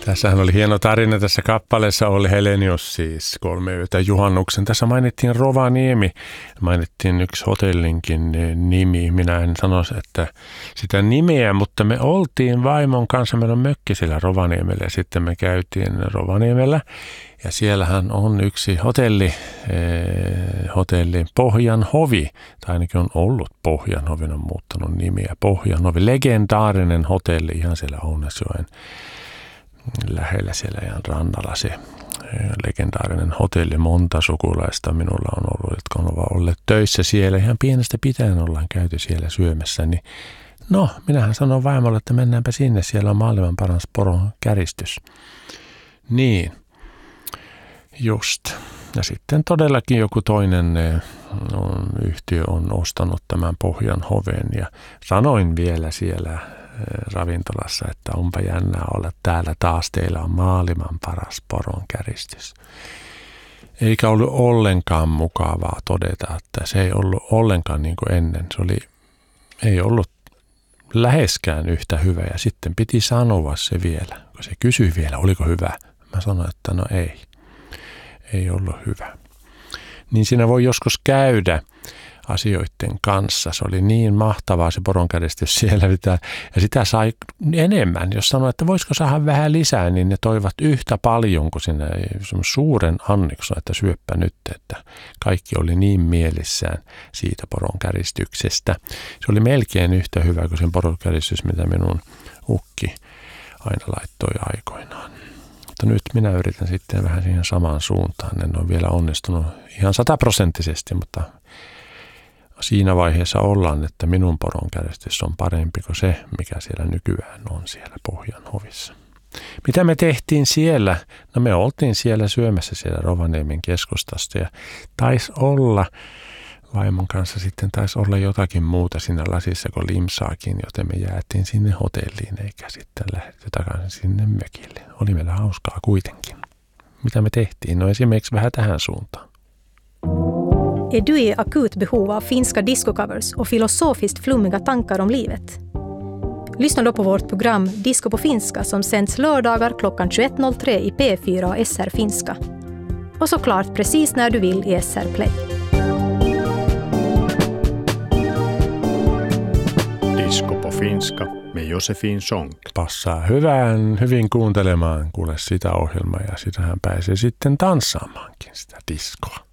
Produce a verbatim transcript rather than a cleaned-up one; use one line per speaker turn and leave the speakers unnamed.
Tässähän oli hieno tarina tässä kappaleessa, oli Helenius siis kolme yötä juhannuksen. Tässä mainittiin Rovaniemi, mainittiin yksi hotellinkin nimi. Minä en sano että sitä nimeä, mutta me oltiin vaimon kanssa, meillä on mökki siellä Rovaniemellä ja sitten me käytiin Rovaniemellä. Ja siellähän on yksi hotelli, eh, hotelli Pohjanhovi, tai ainakin on ollut Pohjanhovi, on muuttanut nimiä. Pohjanhovi, legendaarinen hotelli ihan siellä Ounasjoen lähellä siellä ihan rannalla se legendaarinen hotelli. Monta sukulaista minulla on ollut, jotka on olleet töissä siellä. Ihan pienestä pitäen ollaan käyty siellä syömässä. Niin no, minähän sanon vaimolle, että mennäänpä sinne. Siellä on maailman paras poron käristys. Niin, just. Ja sitten todellakin joku toinen on, yhtiö on ostanut tämän Pohjanhoven. Ja sanoin vielä siellä ravintolassa, että onpa jännää olla täällä taas, teillä on maailman paras poronkäristys. Eikä ollut ollenkaan mukavaa todeta, että se ei ollut ollenkaan niin kuin ennen. Se oli, ei ollut läheskään yhtä hyvä ja sitten piti sanoa se vielä, kun se kysyi vielä, oliko hyvä. Mä sanoin, että no ei, ei ollut hyvä. Niin siinä voi joskus käydä asioiden kanssa. Se oli niin mahtavaa se poronkäristys siellä. Ja sitä sai enemmän. Jos sanoi, että voisiko saada vähän lisää, niin ne toivat yhtä paljon kuin siinä suuren annikson, että syöppä nyt. Että kaikki oli niin mielissään siitä poronkäristyksestä. Se oli melkein yhtä hyvä kuin sen poronkäristys, mitä minun ukki aina laittoi aikoinaan. Mutta nyt minä yritän sitten vähän siihen samaan suuntaan. En ole vielä onnistunut ihan sataprosenttisesti, mutta siinä vaiheessa ollaan, että minun poronkäristys on parempi kuin se, mikä siellä nykyään on siellä Pohjanhovissa. Mitä me tehtiin siellä? No me oltiin siellä syömässä siellä Rovaniemen keskustasta ja taisi olla, vaimon kanssa sitten taisi olla jotakin muuta siinä lasissa kuin limsaakin, joten me jäätiin sinne hotelliin eikä sitten lähdetty takaisin sinne mökille. Oli meillä hauskaa kuitenkin. Mitä me tehtiin? No esimerkiksi vähän tähän suuntaan.
Är du i akut behov av finska discocovers och filosofiskt flummiga tankar om livet? Lyssna då på vårt program Disco på finska som sänds lördagar klockan tjugoett noll tre i P fyra och S R Finska. Och såklart precis när du vill i S R Play.
Disco på finska med Josefin Sonck.
Passaa hyvään, hyvin kuuntelemaan kuule sitä ohjelmaa ja sitähän pääsee sitten tanssaamaankin sitä diskoa.